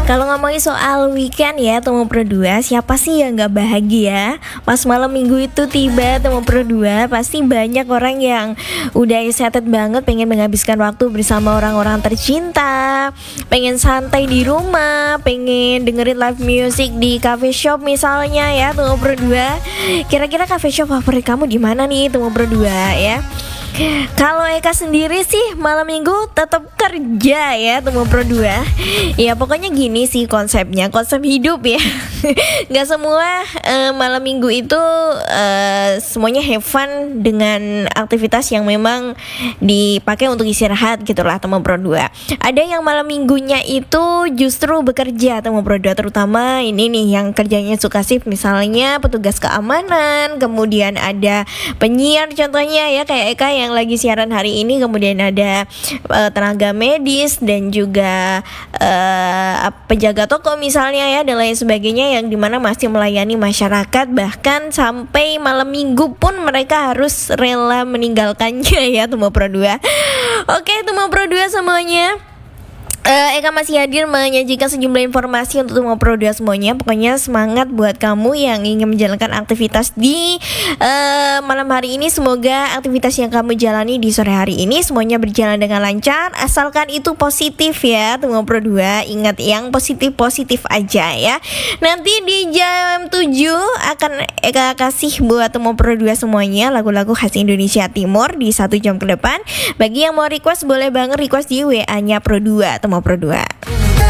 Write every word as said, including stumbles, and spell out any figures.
Kalau ngomongin soal weekend ya Temu Pro dua, siapa sih yang gak bahagia pas malam minggu itu tiba Temu Pro dua? Pasti banyak orang yang udah excited banget pengen menghabiskan waktu bersama orang-orang tercinta, pengen santai di rumah, pengen dengerin live music di cafe shop misalnya ya Temu Pro dua. Kira-kira cafe shop favorit kamu di mana nih Temu Pro dua ya? Kalau Eka sendiri sih malam minggu tetap kerja ya Temu Pro dua. Ya pokoknya gini sih konsepnya, konsep hidup ya. Gak semua uh, malam minggu itu uh, semuanya have fun dengan aktivitas yang memang dipakai untuk istirahat gitulah Temu Pro dua. Ada yang malam minggunya itu justru bekerja Temu Pro dua, terutama ini nih yang kerjanya suka shift, misalnya petugas keamanan, kemudian ada penyiar contohnya ya kayak Eka yang yang lagi siaran hari ini, kemudian ada uh, tenaga medis dan juga uh, penjaga toko misalnya ya dan lain sebagainya, yang dimana masih melayani masyarakat bahkan sampai malam minggu pun mereka harus rela meninggalkannya ya Temu Pro dua. Oke Temu Pro dua semuanya, Uh, Eka masih hadir menyajikan sejumlah informasi untuk Temu Pro dua semuanya. Pokoknya semangat buat kamu yang ingin menjalankan aktivitas di uh, malam hari ini. Semoga aktivitas yang kamu jalani di sore hari ini semuanya berjalan dengan lancar, asalkan itu positif ya Temu Pro dua. Ingat yang positif-positif aja ya. Nanti di jam tujuh akan Eka kasih buat Temu Pro dua semuanya lagu-lagu khas Indonesia Timur di satu jam ke depan. Bagi yang mau request boleh banget request di W A-nya Pro dua Temu Pro dua.